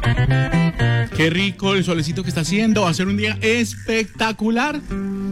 Qué rico el solecito que está haciendo. Va a ser un día espectacular.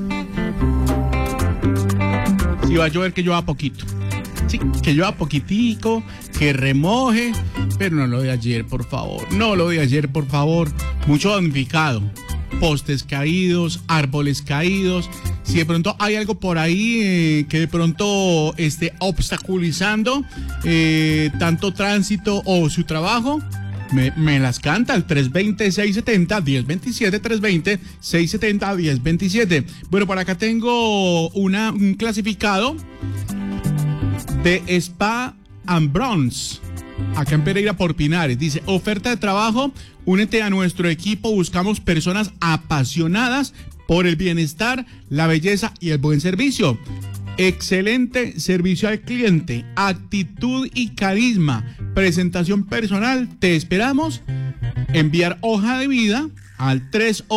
Si va a llover, que llueva poquito. Sí, que llueva poquitico, que remoje, pero no lo de ayer, por favor. No lo de ayer, por favor. Mucho damnificado. Postes caídos, árboles caídos. Si de pronto hay algo por ahí que de pronto esté obstaculizando tanto tránsito o su trabajo, me las canta el 320-670-1027, 320-670-1027. Bueno, por acá tengo un clasificado de Spa and Bronze, acá en Pereira por Pinares. Dice, oferta de trabajo, únete a nuestro equipo, buscamos personas apasionadas por el bienestar, la belleza y el buen servicio. Excelente servicio al cliente, actitud y carisma, presentación personal. Te esperamos. Enviar hoja de vida al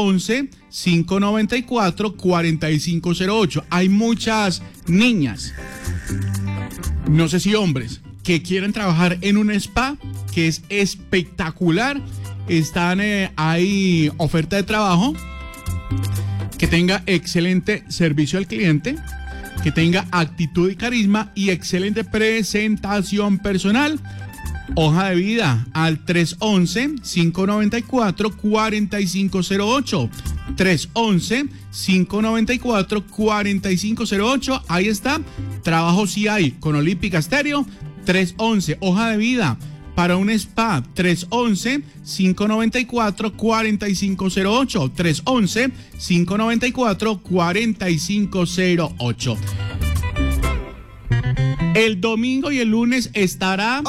311-594-4508. Hay muchas niñas, no sé si hombres, que quieren trabajar en un spa que es espectacular. Están hay oferta de trabajo que tenga excelente servicio al cliente, que tenga actitud y carisma y excelente presentación personal. Hoja de vida al 311-594-4508. 311-594-4508. Ahí está. Trabajo sí hay con Olímpica Stereo. 311, hoja de vida para un spa. 311-594-4508. 311-594-4508. El domingo y el lunes estará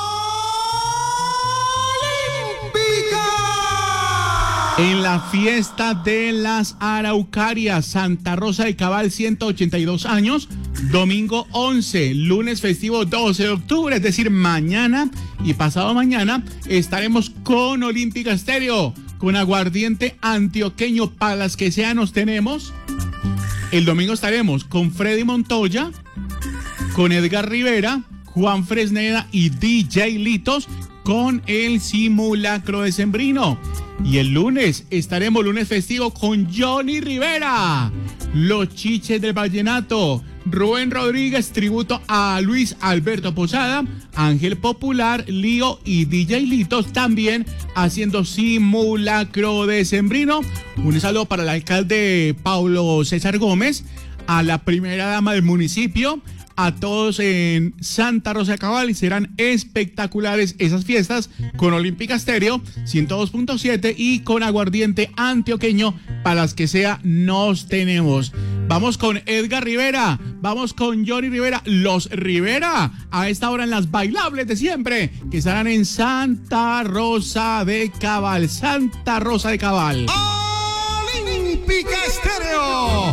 en la fiesta de las Araucarias, Santa Rosa de Cabal, 182 años, domingo 11, lunes festivo 12 de octubre, es decir, mañana y pasado mañana estaremos con Olímpica Stereo, con aguardiente antioqueño para las que sean nos tenemos. El domingo estaremos con Freddy Montoya, con Edgar Rivera, Juan Fresneda y DJ Litos con el simulacro decembrino. Y el lunes estaremos lunes festivo con Johnny Rivera, Los Chiches del Vallenato, Rubén Rodríguez, tributo a Luis Alberto Posada, Ángel Popular, Lío y DJ Litos también haciendo simulacro decembrino. Un saludo para el alcalde Paulo César Gómez, a la primera dama del municipio, a todos en Santa Rosa de Cabal, y serán espectaculares esas fiestas con Olímpica Stereo 102.7 y con aguardiente antioqueño para las que sea nos tenemos. Vamos con Edgar Rivera, vamos con Johnny Rivera, los Rivera, a esta hora en las bailables de siempre, que estarán en Santa Rosa de Cabal, Santa Rosa de Cabal. Olímpica Stereo.